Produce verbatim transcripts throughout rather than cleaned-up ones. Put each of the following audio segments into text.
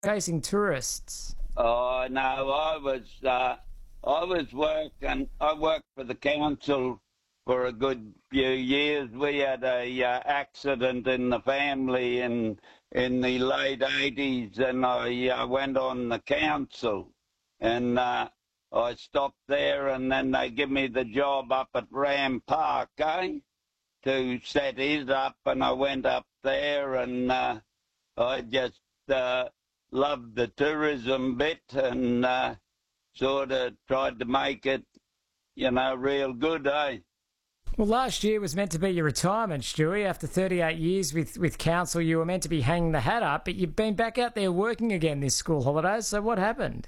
chasing tourists? Oh no, I was uh, I was working. I worked for the council for a good few years. We had a uh, accident in the family in in the late eighties, and I uh, went on the council, and uh, I stopped there, and then they give me the job up at Ram Park, eh, to set it up, and I went up there, and uh, I just uh, loved the tourism bit, and uh, sort of tried to make it, you know, real good, eh? Well, last year was meant to be your retirement, Stewie. After thirty-eight years with, with council, you were meant to be hanging the hat up, but you've been back out there working again this school holidays. So what happened?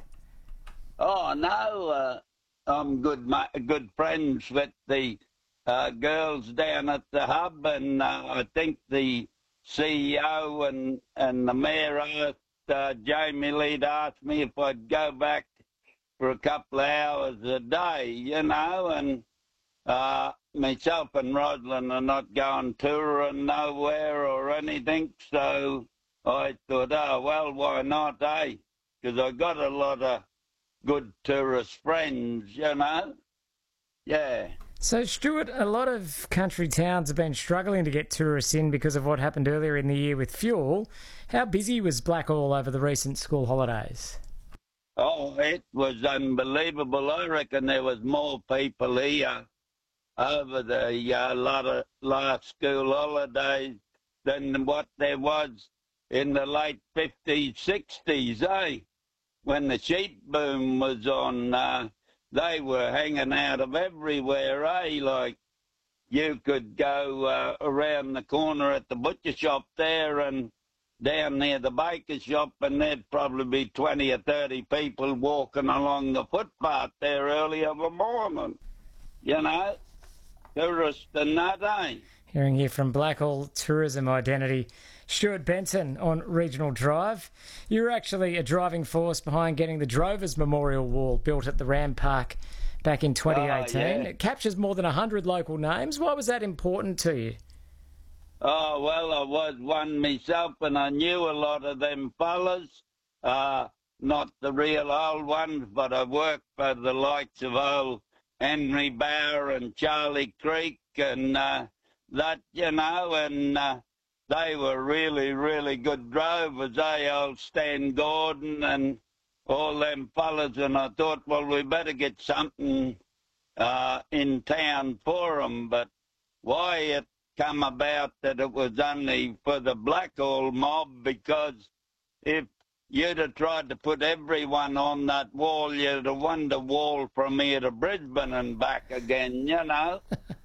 Oh, no, uh, I'm good ma- good friends with the uh, girls down at the hub, and uh, I think the C E O and, and the mayor asked, uh, Jamie Lead asked me if I'd go back for a couple of hours a day, you know, and uh, myself and Roslyn are not going touring nowhere or anything, so I thought, oh, well, why not, eh? Because I got a lot of good tourist friends, you know? Yeah. So, Stuart, a lot of country towns have been struggling to get tourists in because of what happened earlier in the year with fuel. How busy was Blackall over the recent school holidays? Oh, it was unbelievable. I reckon there was more people here over the uh, lot of last school holidays than what there was in the late fifties, sixties, eh? When the sheep boom was on, uh, they were hanging out of everywhere, eh? Like, you could go uh, around the corner at the butcher shop there and down near the baker shop, and there'd probably be twenty or thirty people walking along the footpath there early of a morning, you know? Tourists and that, eh? Hearing here from Blackall Tourism Identity, Stuart Benson on Regional Drive. You were actually a driving force behind getting the Drovers Memorial Wall built at the Ram Park back in twenty eighteen. Oh, yeah. It captures more than one hundred local names. Why was that important to you? Oh, well, I was one myself, and I knew a lot of them fellas. Uh, not the real old ones, but I worked for the likes of old Henry Bower and Charlie Creek and uh, that, you know, and uh, they were really, really good drovers, eh, old Stan Gordon and all them fellas, and I thought, well, we better get something uh, in town for them, but why it come about that it was only for the Blackall mob, because if you'd have tried to put everyone on that wall, you'd have won the wall from here to Brisbane and back again, you know.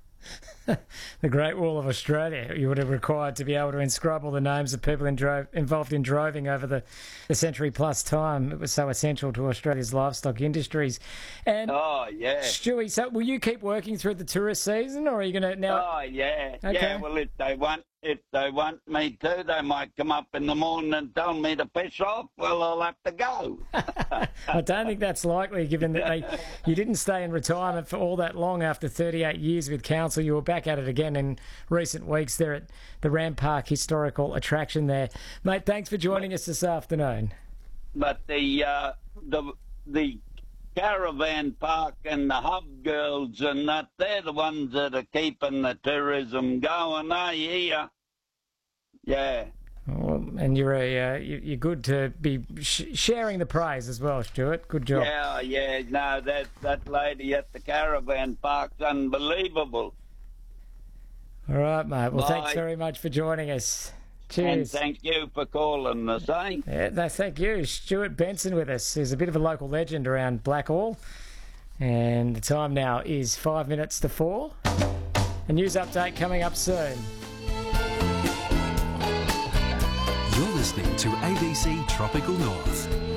The Great Wall of Australia, you would have required to be able to inscribe all the names of people in dro- involved in droving over the, the century-plus time. It was so essential to Australia's livestock industries. And oh, yeah. Stewie, so will you keep working through the tourist season, or are you going to now... Oh, yeah. Okay. Yeah, well, if they want if they want me to, they might come up in the morning and tell me to piss off. Well, I'll have to go. I don't think that's likely, given that they, you didn't stay in retirement for all that long after thirty-eight years with council. You were back at it again in recent weeks there at the Ram Park Historical Attraction there. Mate, thanks for joining us this afternoon. But the uh, the the caravan park and the hub girls and that, they're the ones that are keeping the tourism going, eh, here? Yeah. Well, and you're a uh, you- you're good to be sh- sharing the praise as well, Stuart. Good job. Yeah, yeah, no, that, that lady at the caravan park's unbelievable. All right, mate. Well, thanks Bye. very much for joining us. And Cheers. thank you for calling us, eh? Yeah, no, thank you. Stuart Benson with us. He's a bit of a local legend around Blackall. And the time now is five minutes to four. A news update coming up soon. You're listening to A B C Tropical North.